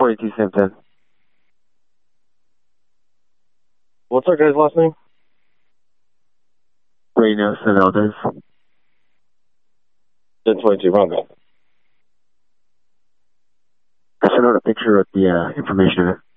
22 Sam 10. What's our guy's last name? Reynos Valdez. 1022, Bronco. I sent out a picture with the information in it.